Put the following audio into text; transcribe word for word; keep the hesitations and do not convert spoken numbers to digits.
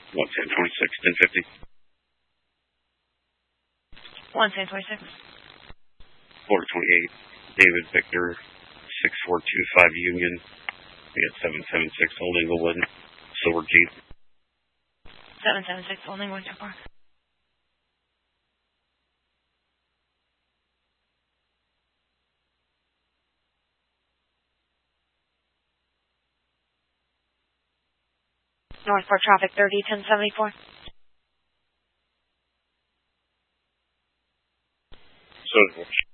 one ten twenty-six, ten fifty. one ten twenty-six. Florida twenty-eight, David Victor, six four two five Union. We got seven seven six Old Englewood, Silver Jeep. seven seven six Old Englewood, so far. Northport traffic thirty, ten seventy-four. So